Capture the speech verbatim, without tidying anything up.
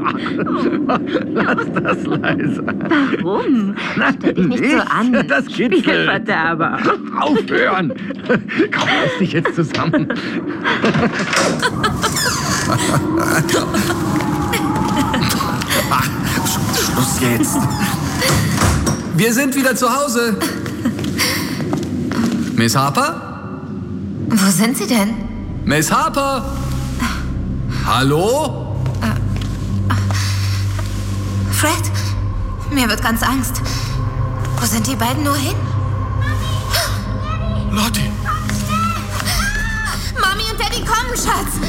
Lass das leise. Warum? Stell dich nicht so an. Das kitzelt. Spiegelverderber. Aufhören! Komm, reiß dich jetzt zusammen. Ach, Schluss jetzt. Wir sind wieder zu Hause. Miss Harper? Wo sind Sie denn? Miss Harper? Hallo? Fred? Mir wird ganz Angst. Wo sind die beiden nur hin? Lottie. Mami und Daddy kommen, Schatz.